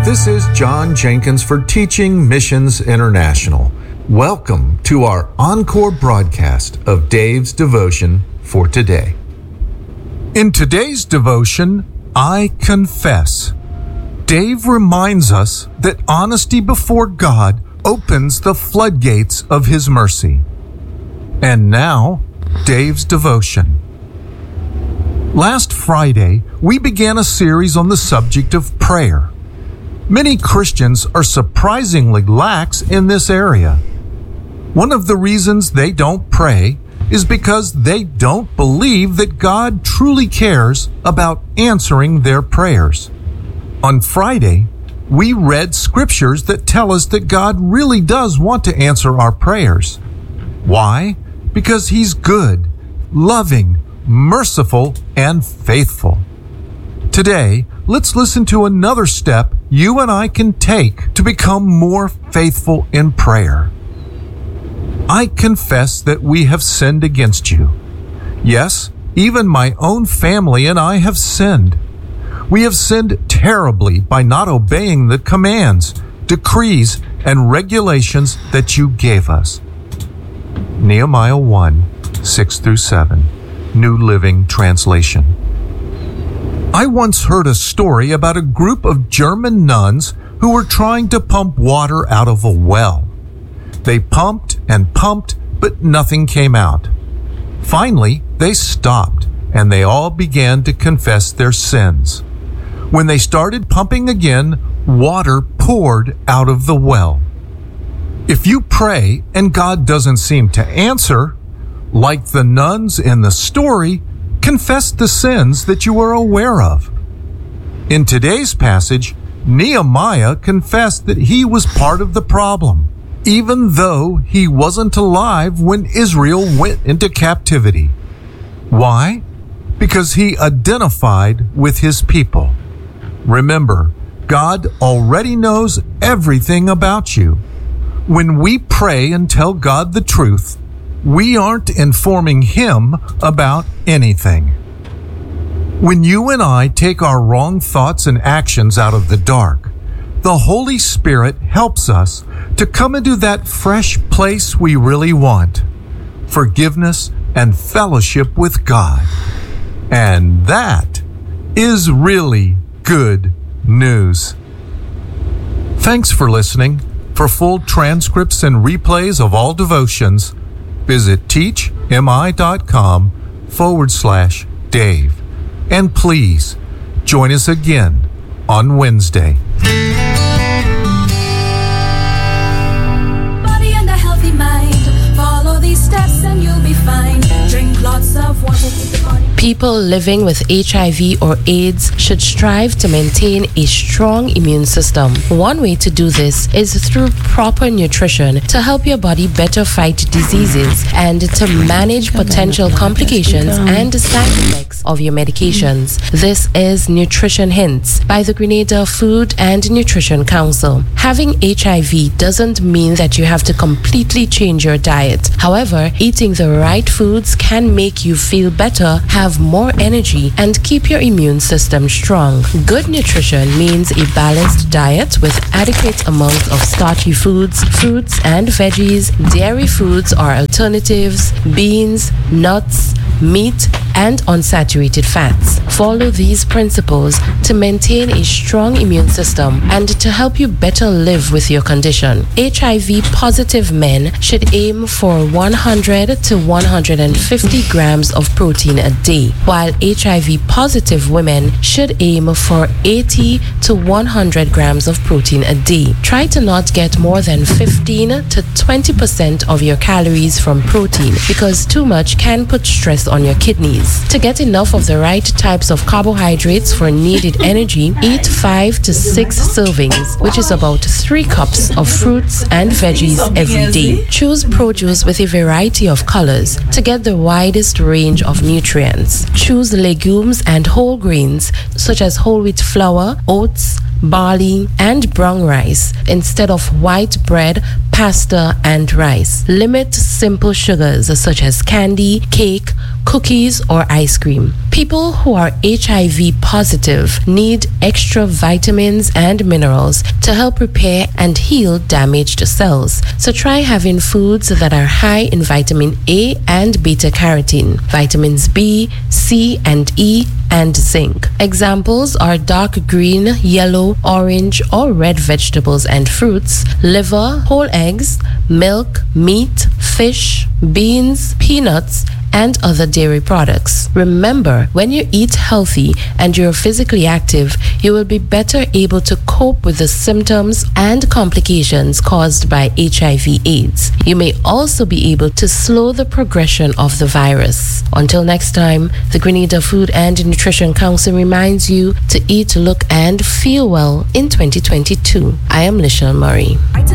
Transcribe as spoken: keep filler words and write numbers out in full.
This is John Jenkins for Teaching Missions International. Welcome to our encore broadcast of Dave's Devotion for today. In today's devotion, I confess. Dave reminds us that honesty before God opens the floodgates of His mercy. And now, Dave's devotion. Last Friday, we began a series on the subject of prayer. Many Christians are surprisingly lax in this area. One of the reasons they don't pray is because they don't believe that God truly cares about answering their prayers. On Friday, we read scriptures that tell us that God really does want to answer our prayers. Why? Because He's good, loving, merciful, and faithful. Today, let's listen to another step you and I can take to become more faithful in prayer. I confess that we have sinned against you. Yes, even my own family and I have sinned. We have sinned terribly by not obeying the commands, decrees, and regulations that you gave us. Nehemiah one, six through seven, New Living Translation. I once heard a story about a group of German nuns who were trying to pump water out of a well. They pumped and pumped, but nothing came out. Finally, they stopped, and they all began to confess their sins. When they started pumping again, water poured out of the well. If you pray and God doesn't seem to answer, like the nuns in the story, confess the sins that you are aware of. In today's passage, Nehemiah confessed that he was part of the problem, even though he wasn't alive when Israel went into captivity. Why? Because he identified with his people. Remember, God already knows everything about you. When we pray and tell God the truth, we aren't informing Him about anything. When you and I take our wrong thoughts and actions out of the dark, the Holy Spirit helps us to come into that fresh place we really want, forgiveness and fellowship with God. And that is really good news. Thanks for listening. For full transcripts and replays of all devotions, visit teachmi.com forward slash Dave. And please join us again on Wednesday. Body and a healthy mind. Follow these steps and you'll be fine. Drink lots of water. Keep the body. People living with H I V or AIDS should strive to maintain a strong immune system. One way to do this is through proper nutrition to help your body better fight diseases and to manage potential complications and side effects of your medications. This is Nutrition Hints by the Grenada Food and Nutrition Council. Having H I V doesn't mean that you have to completely change your diet. However, eating the right foods can make you feel better, have more energy, and keep your immune system strong. Good nutrition means a balanced diet with adequate amount of starchy foods, fruits and veggies, dairy foods or alternatives, beans, nuts, meat, and unsaturated fats. Follow these principles to maintain a strong immune system and to help you better live with your condition. H I V positive men should aim for one hundred to one hundred fifty grams of protein a day, while H I V positive women should aim for eighty to one hundred grams of protein a day. Try to not get more than fifteen to twenty percent of your calories from protein because too much can put stress on your kidneys. To get enough of the right types of carbohydrates for needed energy, eat five to six servings, which is about three cups of fruits and veggies every day. Choose produce with a variety of colors to get the widest range of nutrients. Choose legumes and whole grains such as whole wheat flour, oats, barley, and brown rice instead of white bread, pasta, and rice. Limit simple sugars such as candy, cake, cookies, or ice cream. People who are H I V positive need extra vitamins and minerals to help repair and heal damaged cells. So try having foods that are high in vitamin A and beta carotene, vitamins B, C, and E, and zinc. Examples are dark green, yellow, orange, or red vegetables and fruits, liver, whole eggs, milk, meat, fish, beans, peanuts, and other dairy products. Remember, when you eat healthy and you're physically active, you will be better able to cope with the symptoms and complications caused by H I V AIDS. You may also be able to slow the progression of the virus. Until next time, the Grenada Food and Nutrition Council reminds you to eat, look, and feel well in twenty twenty-two. I am Lishelle Murray.